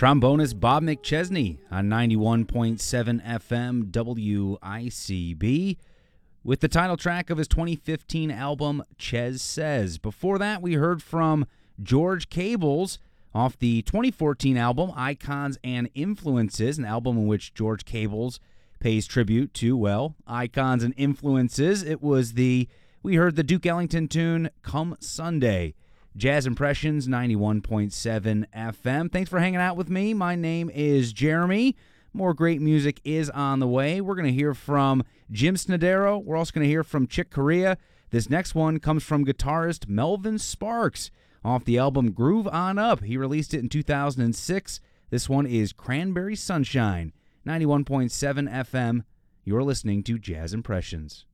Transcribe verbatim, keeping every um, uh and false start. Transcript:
Trombonist Bob McChesney on ninety-one point seven F M W I C B with the title track of his twenty fifteen album, Ches Says. Before that, we heard from George Cables off the twenty fourteen album, Icons and Influences, an album in which George Cables pays tribute to, well, icons and influences. It was the, we heard the Duke Ellington tune, Come Sunday. Jazz Impressions, ninety-one point seven F M. Thanks for hanging out with me. My name is Jeremy. More great music is on the way. We're going to hear from Jim Snodero. We're also going to hear from Chick Corea. This next one comes from guitarist Melvin Sparks off the album Groove On Up. He released it in two thousand six. This one is Cranberry Sunshine. ninety-one point seven F M. You're listening to Jazz Impressions.